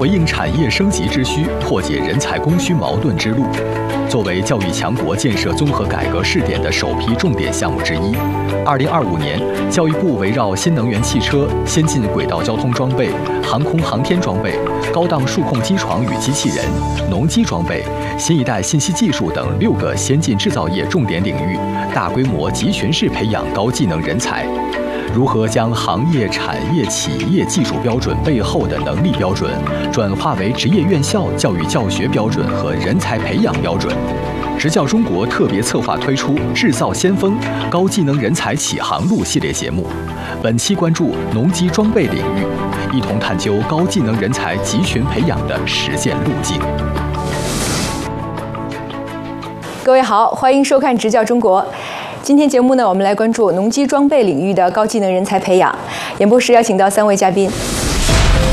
回应产业升级之需，破解人才供需矛盾之路。作为教育强国建设综合改革试点的首批重点项目之一，2025年，教育部围绕新能源汽车、先进轨道交通装备、航空航天装备、高档数控机床与机器人、农机装备、新一代信息技术等6个先进制造业重点领域，大规模集群式培养高技能人才。如何将行业、产业、企业技术标准背后的能力标准，转化为职业院校教育教学标准和人才培养标准？职教中国特别策划推出“制造先锋：高技能人才启航路”系列节目，本期关注农机装备领域，一同探究高技能人才集群培养的实践路径。 各位好，欢迎收看《职教中国》。今天节目呢，我们来关注农机装备领域的高技能人才培养。演播室邀请到3位嘉宾，